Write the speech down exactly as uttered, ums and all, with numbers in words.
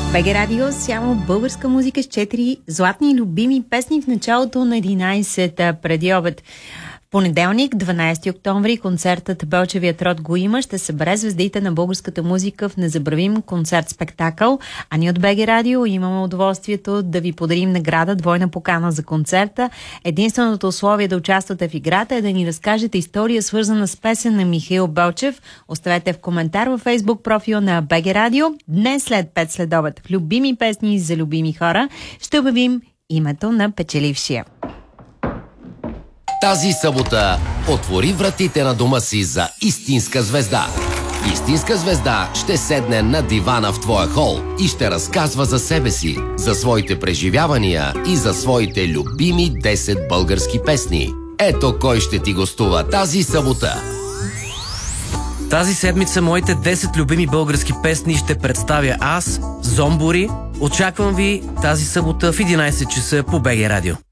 БГ Радио, само българска музика с четири златни любими песни в началото на единайсет преди обед. В понеделник, дванайсети октомври, концертът Белчевият род го има. Ще събере звездите на българската музика в незабравим концерт-спектакъл. А ние от БГ Радио имаме удоволствието да ви подарим награда, двойна покана за концерта. Единственото условие да участвате в играта е да ни разкажете история, свързана с песен на Михаил Белчев. Оставете в коментар във Facebook профила на БГ Радио. Днес след пет следобед в любими песни за любими хора ще обявим името на печелившия. Тази събота отвори вратите на дома си за истинска звезда. Истинска звезда ще седне на дивана в твоя хол и ще разказва за себе си, за своите преживявания и за своите любими десет български песни. Ето кой ще ти гостува тази събота. Тази седмица моите десет любими български песни ще представя аз, Зомбори. Очаквам ви тази събота в единайсет часа по БГ Радио.